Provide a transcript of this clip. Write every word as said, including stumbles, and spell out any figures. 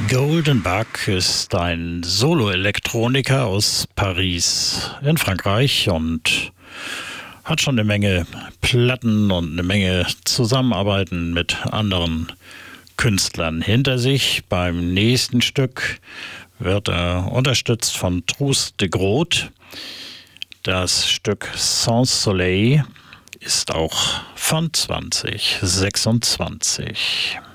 Golden Bug ist ein Solo-Elektroniker aus Paris in Frankreich und hat schon eine Menge Platten und eine Menge Zusammenarbeiten mit anderen Künstlern hinter sich. Beim nächsten Stück wird er unterstützt von Truus de Groot. Das Stück Sans Soleil ist auch von zwanzig sechsundzwanzig.